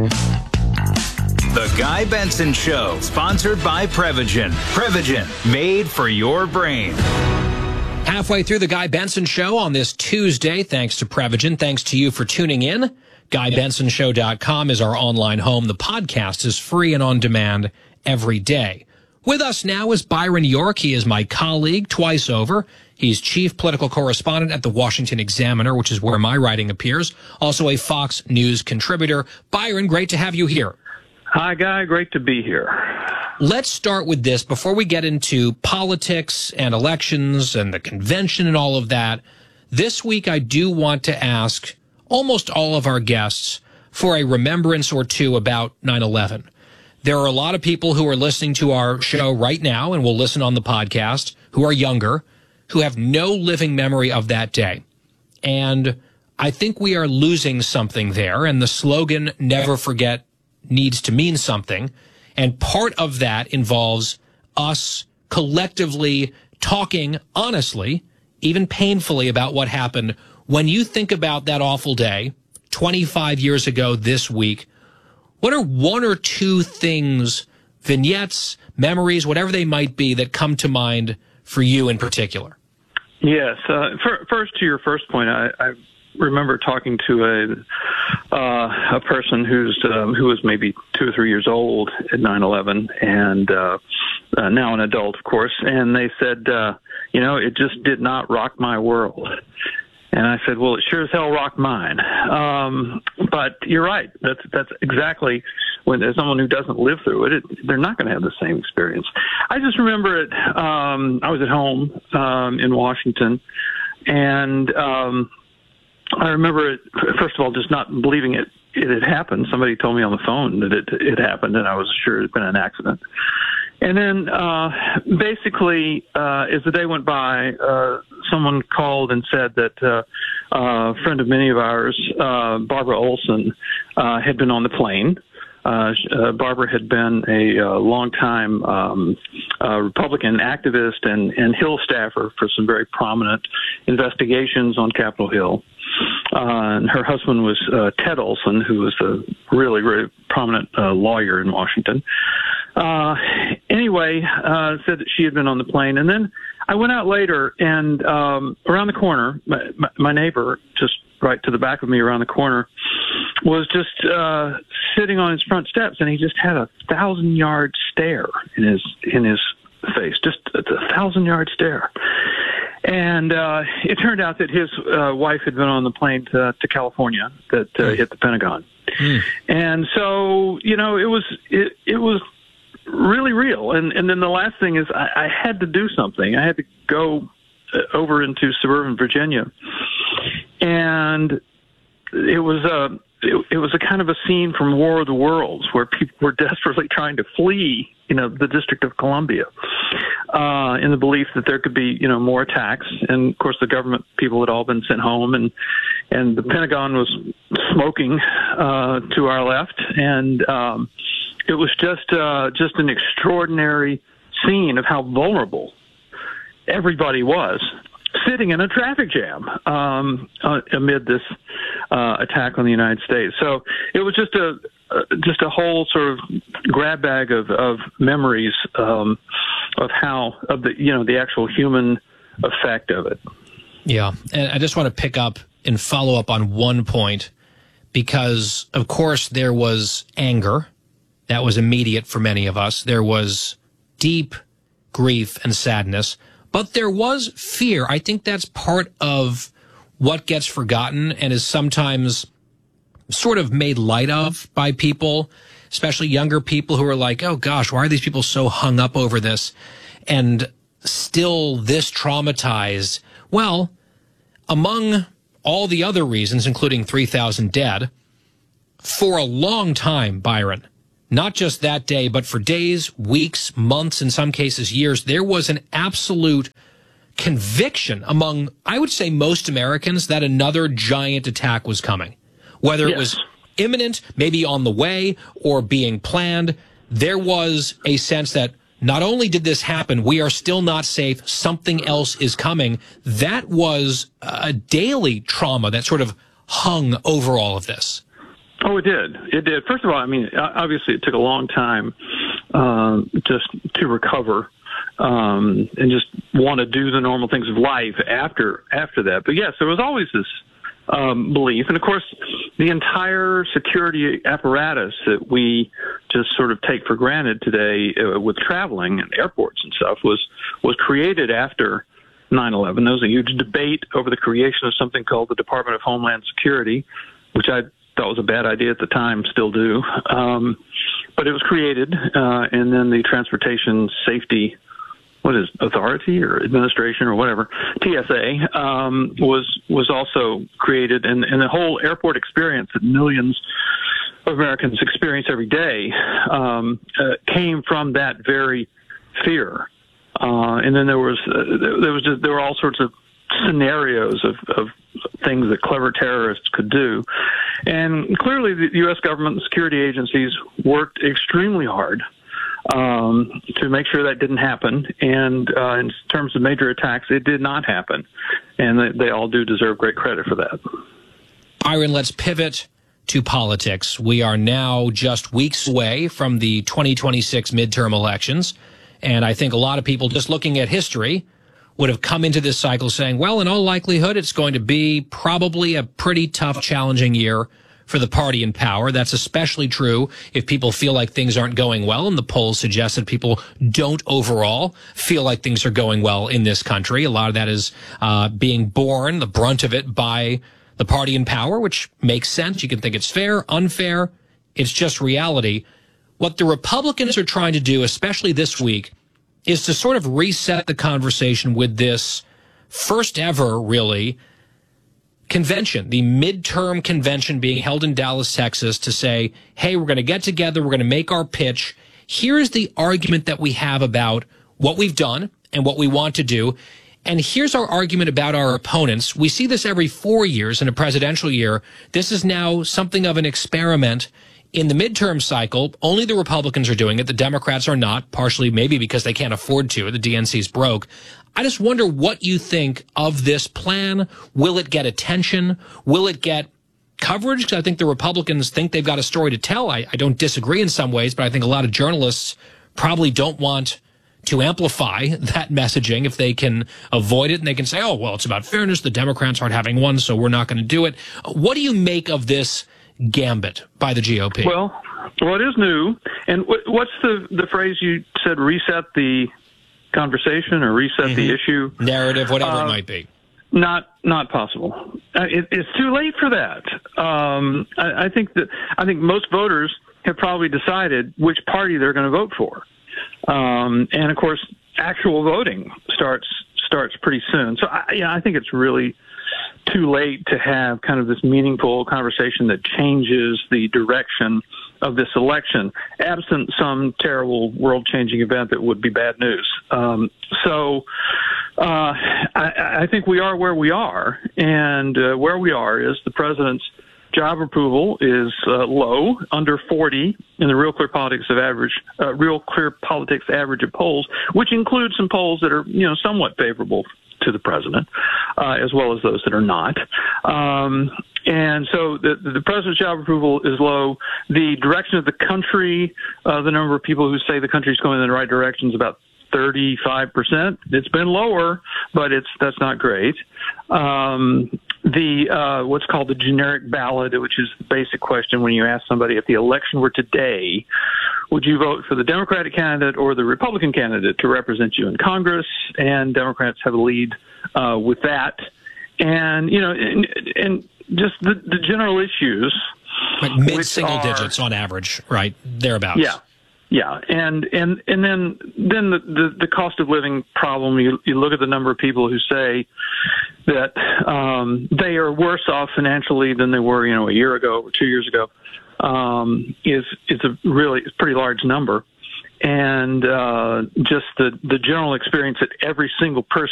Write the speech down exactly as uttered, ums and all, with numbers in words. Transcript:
The Guy Benson Show, sponsored by Prevagen. Prevagen, made for your brain. Halfway through the Guy Benson Show on this Tuesday, thanks to Prevagen. Thanks to you for tuning in. Guy Benson Show dot com is our online home. The podcast is free and on demand every day. With us now is Byron York. He is my colleague twice over. He's chief political correspondent at the Washington Examiner, which is where my writing appears. Also a Fox News contributor. Byron, great to have you here. Hi, Guy. Great to be here. Let's start with this before we get into politics and elections and the convention and all of that. This week, I do want to ask almost all of our guests for a remembrance or two about nine eleven. There are a lot of people who are listening to our show right now and will listen on the podcast who are younger, who have no living memory of that day. And I think we are losing something there. And the slogan, never forget, needs to mean something. And part of that involves us collectively talking honestly, even painfully, about what happened. When you think about that awful day, twenty-five years ago this week, what are one or two things, vignettes, memories, whatever they might be, that come to mind for you in particular? Yes. Uh, for, first, to your first point, I, I remember talking to a uh, a person who's um, who was maybe two or three years old at nine eleven, and uh, uh, now an adult, of course. And they said, uh, you know, it just did not rock my world. And I said, well, it sure as hell rocked mine. Um, but you're right. That's that's exactly when there's someone who doesn't live through it, it they're not going to have the same experience. I just remember it. Um, I was at home um, in Washington, and um, I remember it, first of all, just not believing it, it had happened. Somebody told me on the phone that it, it happened, and I was sure it had been an accident. And then uh, basically, uh, as the day went by, uh, someone called and said that uh, a friend of many of ours, uh, Barbara Olson, uh, had been on the plane. Uh, uh, Barbara had been a uh, longtime um, uh, Republican activist and, and Hill staffer for some very prominent investigations on Capitol Hill. Uh, and her husband was uh, Ted Olson, who was a really, really prominent uh, lawyer in Washington. Uh, anyway, uh, said that she had been on the plane. And then I went out later, and um, around the corner, my, my, my neighbor, just right to the back of me around the corner, was just uh, sitting on his front steps, and he just had a thousand-yard stare in his in his face, just a, a thousand-yard stare. And uh, it turned out that his uh, wife had been on the plane to, to California that uh, mm. hit the Pentagon. Mm. And so, you know, it was it, it was really real. And and then the last thing is I, I had to do something. I had to go over into suburban Virginia. And it was a it, it was a kind of a scene from War of the Worlds where people were desperately trying to flee, you know, the District of Columbia, uh, in the belief that there could be, you know, more attacks. And of course, the government people had all been sent home, and and the Pentagon was smoking uh, to our left, and um, it was just uh, just an extraordinary scene of how vulnerable everybody was, sitting in a traffic jam um, uh, amid this uh, attack on the United States. So it was just a uh, just a whole sort of grab bag of, of memories um, of how of the you know the actual human effect of it. Yeah, and I just want to pick up and follow up on one point, because of course there was anger that was immediate for many of us. There was deep grief and sadness. But there was fear. I think that's part of what gets forgotten and is sometimes sort of made light of by people, especially younger people who are like, oh gosh, why are these people so hung up over this and still this traumatized? Well, among all the other reasons, including three thousand dead, for a long time, Byron, not just that day, but for days, weeks, months, in some cases years, there was an absolute conviction among, I would say, most Americans that another giant attack was coming. Whether yes. it was imminent, maybe on the way, or being planned, there was a sense that not only did this happen, we are still not safe, something else is coming. That was a daily trauma that sort of hung over all of this. Oh, it did. It did. First of all, I mean, obviously it took a long time um, just to recover um, and just want to do the normal things of life after after that. But yes, there was always this um, belief. And of course, the entire security apparatus that we just sort of take for granted today uh, with traveling and airports and stuff was was created after nine eleven. There was a huge debate over the creation of something called the Department of Homeland Security, which I thought was a bad idea at the time, still do. Um, but it was created, uh, and then the Transportation Safety, what is Authority or Administration or whatever, T S A, um, was was also created, and, and the whole airport experience that millions of Americans experience every day um, uh, came from that very fear. Uh, and then there was uh, there was just, there were all sorts of scenarios of, of things that clever terrorists could do. And clearly the U S government and security agencies worked extremely hard um, to make sure that didn't happen. And uh, in terms of major attacks, it did not happen. And they, they all do deserve great credit for that. Byron, let's pivot to politics. We are now just weeks away from the twenty twenty-six midterm elections. And I think a lot of people just looking at history would have come into this cycle saying, well, in all likelihood, it's going to be probably a pretty tough, challenging year for the party in power. That's especially true if people feel like things aren't going well. And the polls suggest that people don't overall feel like things are going well in this country. A lot of that is uh, being borne, the brunt of it, by the party in power, which makes sense. You can think it's fair, unfair. It's just reality. What the Republicans are trying to do, especially this week, is to sort of reset the conversation with this first ever, really, convention, the midterm convention being held in Dallas, Texas, to say, hey, we're going to get together, we're going to make our pitch. Here's the argument that we have about what we've done and what we want to do. And here's our argument about our opponents. We see this every four years in a presidential year. This is now something of an experiment. In the midterm cycle, only the Republicans are doing it. The Democrats are not, partially maybe because they can't afford to. The D N C's broke. I just wonder what you think of this plan. Will it get attention? Will it get coverage? Because I think the Republicans think they've got a story to tell. I, I don't disagree in some ways, but I think a lot of journalists probably don't want to amplify that messaging if they can avoid it. And they can say, oh, well, it's about fairness. The Democrats aren't having one, so we're not going to do it. What do you make of this gambit by the G O P? Well, well, it is new. And what's the, the phrase you said, reset the conversation or reset mm-hmm. the issue? Narrative, whatever uh, it might be. Not not possible. Uh, it, it's too late for that. Um, I, I think that I think most voters have probably decided which party they're going to vote for. Um, and, of course, actual voting starts starts pretty soon. So, I, yeah, I think it's really too late to have kind of this meaningful conversation that changes the direction of this election, absent some terrible world-changing event that would be bad news. Um, so uh, I, I think we are where we are, and uh, where we are is the president's job approval is uh, low, under forty in the Real Clear Politics of average, uh, Real Clear Politics average of polls, which includes some polls that are, you know, somewhat favorable to the president, uh, as well as those that are not. Um, and so the, the president's job approval is low. The direction of the country, uh, the number of people who say the country's going in the right direction is about thirty-five percent. It's been lower, but it's that's not great. Um, the uh, what's called the generic ballot, which is the basic question when you ask somebody, if the election were today, would you vote for the Democratic candidate or the Republican candidate to represent you in Congress? And Democrats have a lead uh, with that. And, you know, and, and just the, the general issues. Like mid-single are, digits on average, right? Thereabouts. Yeah. Yeah, and and and then then the, the, the cost of living problem. You you look at the number of people who say that um, they are worse off financially than they were, you know, a year ago or two years ago. Um, is is a really pretty large number, and uh, just the the general experience that every single person